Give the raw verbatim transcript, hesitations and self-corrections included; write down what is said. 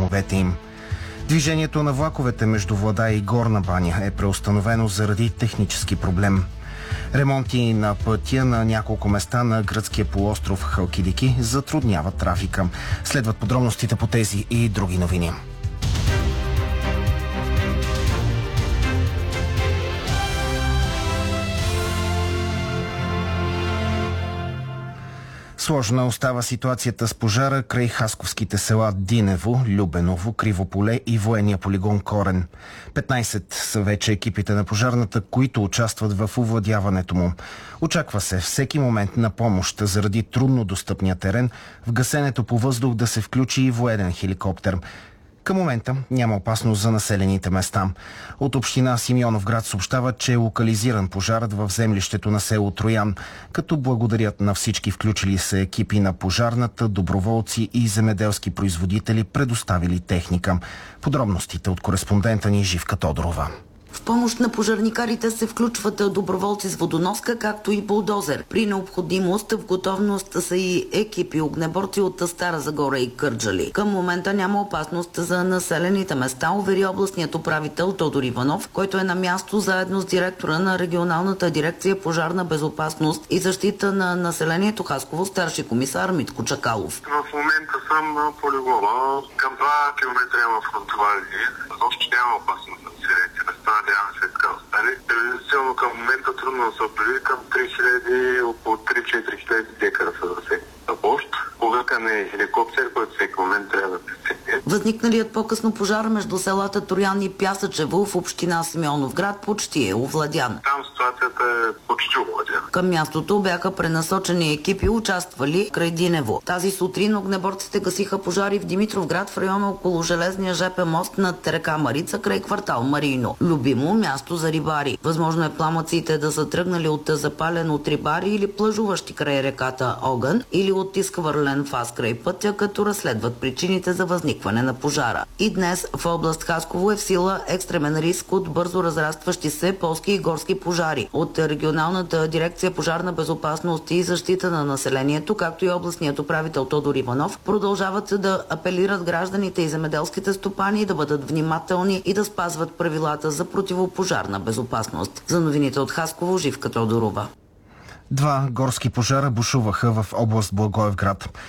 домовете им. Движението на влаковете между Владая и Горна баня е преустановено заради технически проблем. Ремонти на пътя на няколко места на гръцкия полуостров Халкидики затрудняват трафика. Следват подробностите по тези и други новини. Сложна остава ситуацията с пожара край хасковските села Динево, Любеново, Кривополе и военния полигон Корен. петнайсет са вече екипите на пожарната, които участват в овладяването му. Очаква се всеки момент на помощ заради трудно достъпния терен, в гасенето по въздух да се включи и военен хеликоптер. Към момента няма опасност за населените места. От община Симеоновград съобщават, че е локализиран пожарът в землището на село Троян, като благодарят на всички включили се екипи на пожарната, доброволци и земеделски производители, предоставили техника. Подробностите от кореспондента ни Живка Тодорова. В помощ на пожарникарите се включват доброволци с водоноска, както и булдозер. При необходимост в готовност са и екипи огнеборци от Стара Загора и Кърджали. Към момента няма опасност за населените места, увери областният управител Тодор Иванов, който е на място заедно с директора на регионалната дирекция пожарна безопасност и защита на населението Хасково, старши комисар Митко Чакалов. В момента съм на полигона. Към два километра има фронтова линия. Още няма опасност на населените места. Надявам се така остане. Реализационно към момента трудно са били към три хиляди, около три-четири хиляди декара са засегната площ. Повикан е хеликоптер, който всеки момент трябва да пресекне. Възникналият по-късно пожар между селата Троян и Пясъчево в община Симеоновград почти е овладян. Там ситуацията е почти овладяна. Към мястото бяха пренасочени екипи, участвали край Динево. Тази сутрин огнеборците гасиха пожари в Димитровград в района около железния жп мост над река Марица край квартал Марино. Любимо място за рибари. Възможно е пламъците да са тръгнали от запален от рибари или плажуващи край реката огън, или от изхвърлен фас край пътя, като разследват причините за възникване на пожара. И днес в област Хасково е в сила екстремен риск от бързо разрастващи се полски и горски пожари. От регионалната дирекция пожарна безопасност и защита на населението, както и областният управител Тодор Иванов, продължават да апелират гражданите и земеделските стопани да бъдат внимателни и да спазват правилата за противопожарна безопасност. За новините от Хасково, Живка Тодорова. Два горски пожара бушуваха в област Благоевград.